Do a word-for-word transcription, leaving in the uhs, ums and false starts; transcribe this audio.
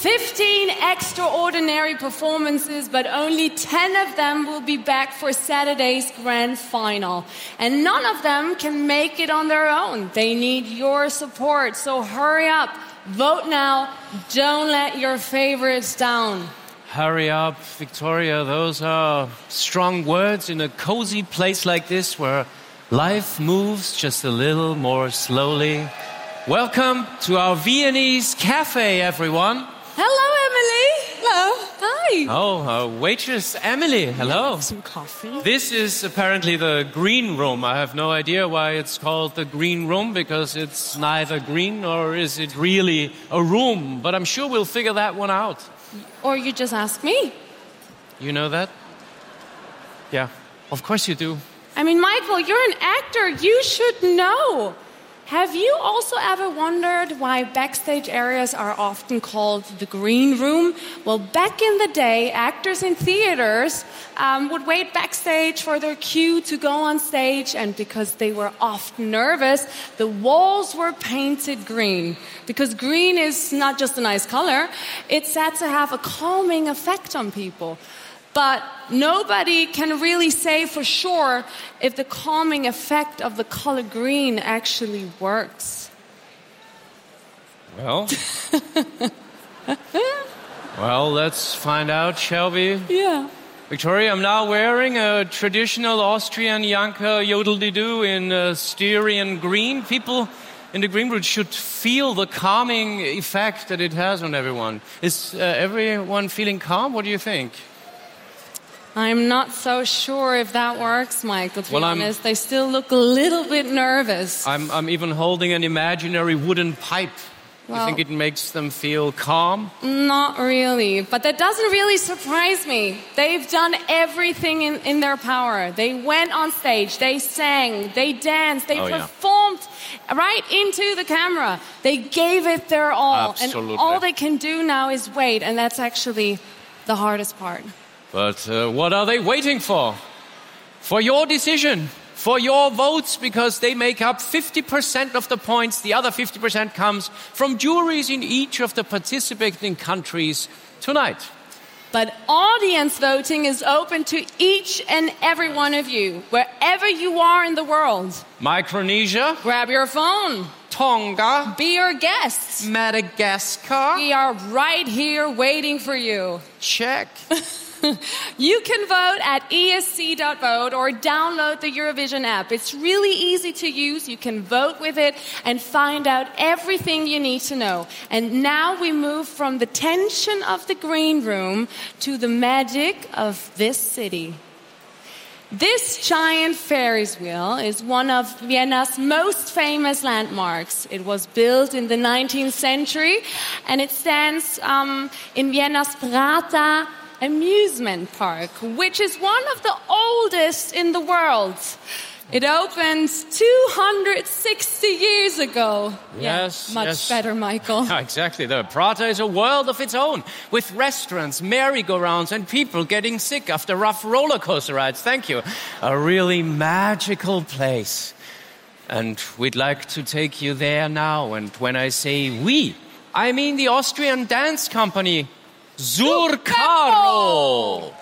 fifteen extraordinary performances, but only ten of them will be back for Saturday's grand final. And none of them can make it on their own. They need your support, so hurry up, vote now, don't let your favorites down. Hurry up, Victoria, those are strong words in a cozy place like this where life moves just a little more slowly. Welcome to our Viennese cafe, everyone. Hello, Emily. Hello. Hi. Oh, uh, waitress Emily, hello. Some coffee. This is apparently the green room. I have no idea why it's called the green room, because it's neither green nor is it really a room. But I'm sure we'll figure that one out. Or you just ask me. You know that? Yeah, of course you do. I mean, Michael, you're an actor. You should know. Have you also ever wondered why backstage areas are often called the green room? Well, back in the day, actors in theaters um, would wait backstage for their cue to go on stage, and because they were often nervous, the walls were painted green. Because green is not just a nice color, it's said to have a calming effect on people. But nobody can really say for sure if the calming effect of the color green actually works. Well, well, let's find out, shall we? Yeah. Victoria, I'm now wearing a traditional Austrian Janka Yodel-de-doo in uh, Styrian green. People in the green room should feel the calming effect that it has on everyone. Is uh, everyone feeling calm? What do you think? I'm not so sure if that works, Michael, to well, be I'm, honest. They still look a little bit nervous. I'm, I'm even holding an imaginary wooden pipe. Well, you think it makes them feel calm? Not really, but that doesn't really surprise me. They've done everything in, in their power. They went on stage, they sang, they danced, they oh, performed yeah. right into the camera. They gave it their all. Absolutely. And all they can do now is wait, and that's actually the hardest part. But uh, what are they waiting for? For your decision, for your votes, because they make up fifty percent of the points. The other fifty percent comes from juries in each of the participating countries tonight. But audience voting is open to each and every one of you, wherever you are in the world. Micronesia. Grab your phone. Tonga. Be our guests. Madagascar. We are right here waiting for you. Check. You can vote at E S C dot vote or download the Eurovision app. It's really easy to use. You can vote with it and find out everything you need to know. And now we move from the tension of the green room to the magic of this city. This giant Ferris wheel is one of Vienna's most famous landmarks. It was built in the nineteenth century, and it stands um, in Vienna's Prater amusement park, which is one of the oldest in the world. It opened two hundred sixty years ago. Yes, yeah, much yes. better, Michael. Yeah, exactly. The Prater is a world of its own, with restaurants, merry-go-rounds, and people getting sick after rough roller coaster rides. Thank you. A really magical place. And we'd like to take you there now. And when I say we, I mean the Austrian dance company Zurcaro.